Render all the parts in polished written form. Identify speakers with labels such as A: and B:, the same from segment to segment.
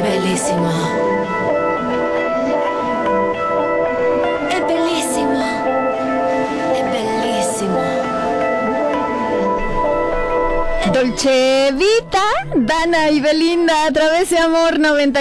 A: bellissimo. È bellissimo. È bellissimo.
B: Dolce Vita, Dana y Belinda a través de Amor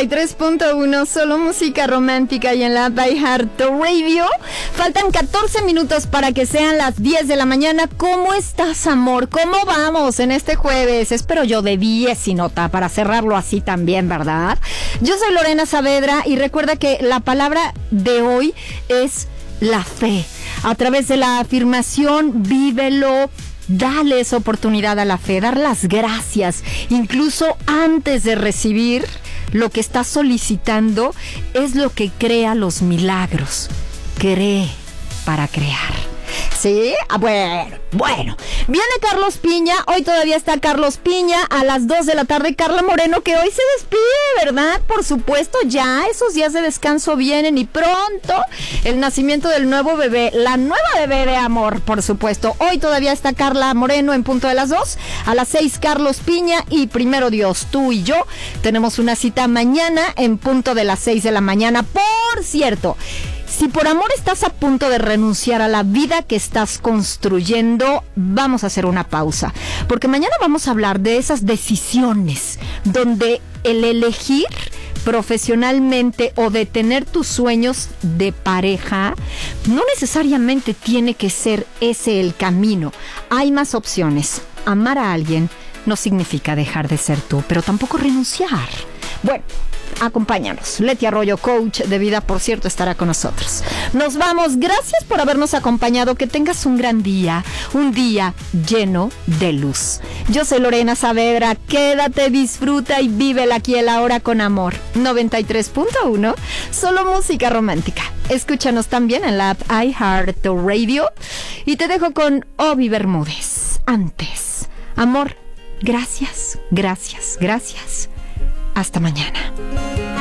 B: 93.1, solo música romántica y en la iHeartRadio. Faltan 14 minutos para que sean las 10 de la mañana. ¿Cómo estás, amor? ¿Cómo vamos en este jueves? Espero yo de 10 y nota para cerrarlo así también, ¿verdad? Yo soy Lorena Saavedra y recuerda que la palabra de hoy es la fe. A través de la afirmación, vívelo. Dale esa oportunidad a la fe, dar las gracias, incluso antes de recibir lo que estás solicitando, es lo que crea los milagros. Cree para crear. ¿Sí? Bueno. Viene Carlos Piña, hoy todavía está Carlos Piña, a las 2 de la tarde Carla Moreno, que hoy se despide, ¿verdad? Por supuesto, ya esos días de descanso vienen y pronto el nacimiento del nuevo bebé, la nueva bebé de Amor, por supuesto. Hoy todavía está Carla Moreno en punto de las 2, a las 6 Carlos Piña y primero Dios, tú y yo tenemos una cita mañana en punto de las 6 de la mañana. Por cierto, si por amor estás a punto de renunciar a la vida que estás construyendo, vamos a hacer una pausa. Porque mañana vamos a hablar de esas decisiones donde el elegir profesionalmente o de tener tus sueños de pareja no necesariamente tiene que ser ese el camino. Hay más opciones. Amar a alguien no significa dejar de ser tú, pero tampoco renunciar. Bueno, acompáñanos. Leti Arroyo, coach de vida, por cierto, estará con nosotros. Nos vamos. Gracias por habernos acompañado. Que tengas un gran día, un día lleno de luz. Yo soy Lorena Saavedra. Quédate, disfruta y vívela aquí el ahora con Amor 93.1, solo música romántica. Escúchanos también en la app iHeartRadio. Y te dejo con Obi Bermúdez. Antes, amor, gracias. Hasta mañana.